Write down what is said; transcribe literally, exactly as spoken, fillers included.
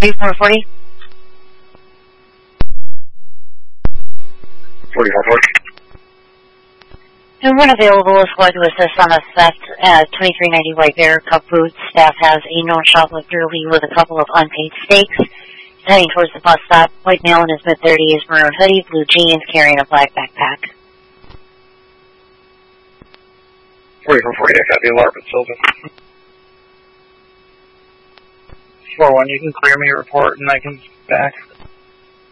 forty-four forty. forty-four forty. And one available is going to assist on a theft at twenty-three ninety White Bear Cup boots. Staff has a known shoplifter leave with a couple of unpaid stakes. He's heading towards the bus stop. White male in his mid-thirties, maroon hoodie, blue jeans, carrying a black backpack. forty-four forty, I got the alarm at Sylvan. four one, you can clear me a report and I can back.